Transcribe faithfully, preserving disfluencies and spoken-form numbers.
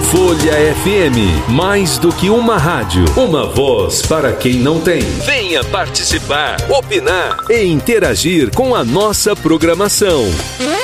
Folha F M, mais do que uma rádio, uma voz para quem não tem. Venha participar, opinar e interagir com a nossa programação.